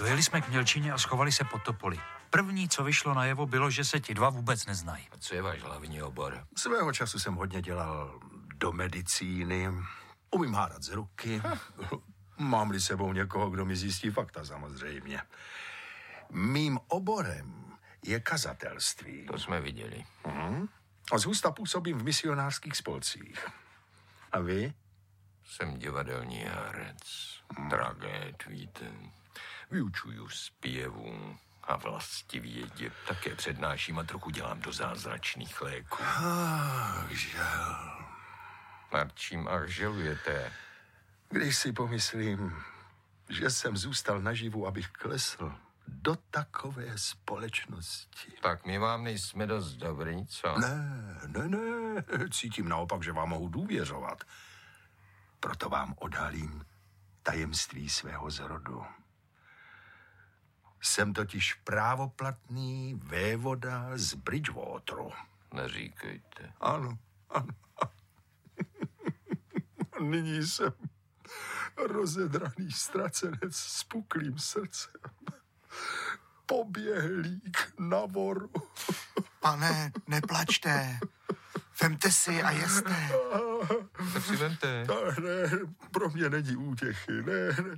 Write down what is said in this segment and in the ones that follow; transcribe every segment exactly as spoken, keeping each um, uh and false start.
Dojeli jsme k mělčině a schovali se pod topoly. První, co vyšlo najevo, bylo, že se ti dva vůbec neznají. A co je váš hlavní obor? Svého času jsem hodně dělal do medicíny. Umím hádat z ruky. Mám-li sebou někoho, kdo mi zjistí fakta, samozřejmě. Mým oborem je kazatelství. To jsme viděli. Hmm. A zhusta působím v misionářských spolcích. A vy? Jsem divadelní herec. Hmm. Tragéd, víte. Vyučuju zpěvu a vlastivědě. Také přednáším a trochu dělám do zázračných léků. Ach, žel. Nad čím ach želujete? Když si pomyslím, že jsem zůstal naživu, abych klesl do takové společnosti. Tak my vám nejsme dost dobrý, co? Ne, ne, ne. Cítím naopak, že vám mohu důvěřovat. Proto vám odhalím tajemství svého zrodu. Jsem totiž právoplatný vévoda z Bridgewateru. Neříkejte. Ano, ano. Nyní jsem rozedraný ztracenec s puklým srdcem. Poběhlík na voru. Pane, neplačte. Vemte si a jeste. Tak si vemte. Ne, pro mě není útěchy, ne, ne.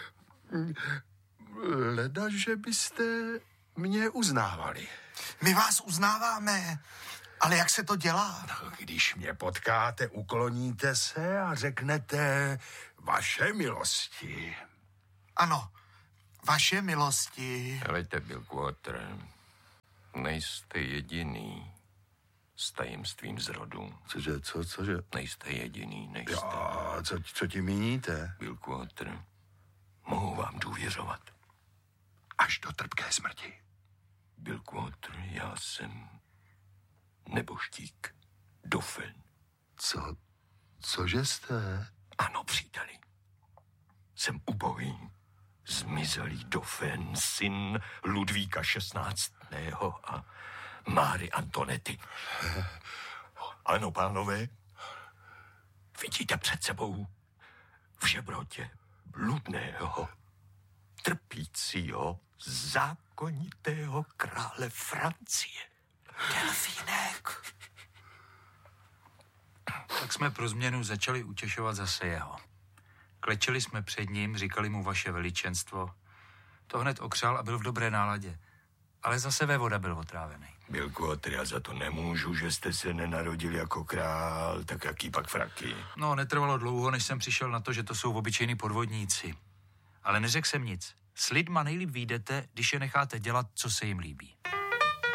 Leda, že byste mě uznávali. My vás uznáváme, ale jak se to dělá? No, když mě potkáte, ukloníte se a řeknete vaše milosti. Ano, vaše milosti. Helejte, Bilgewater, nejste jediný s tajemstvím zrodu. Cože, co, cože? Nejste jediný, nejste. Já, co, co ti míníte? Bilgewater, mohu vám důvěřovat. Až do trpké smrti. Bilgewater, já jsem nebožtík. Dauphin. Co, cože jste? Ano, příteli. Jsem ubohý, zmizelý Dauphin, syn Ludvíka šestnáctého a Máry Antonety. Ano, pánové, vidíte před sebou v žebrotě bludného, trpícího, zákonitého krále Francie. Delfínek. Tak jsme pro změnu začali utěšovat zase jeho. Klečeli jsme před ním, říkali mu vaše veličenstvo. To hned okřál a byl v dobré náladě. Ale zase vévoda byl otrávený. Bilgewater, já za to nemůžu, že jste se nenarodil jako král, tak jaký pak fraky? No, netrvalo dlouho, než jsem přišel na to, že to jsou obyčejní podvodníci. Ale neřekl jsem nic. S lidma nejlíp vyjdete, když je necháte dělat, co se jim líbí.